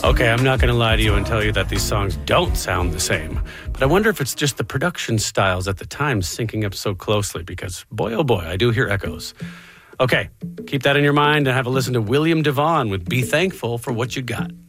Okay, I'm not going to lie to you and tell you that these songs don't sound the same. But I wonder if it's just the production styles at the time syncing up so closely because, boy, oh boy, I do hear echoes. Okay, keep that in your mind and have a listen to William DeVaughn with Be Thankful for What You Got.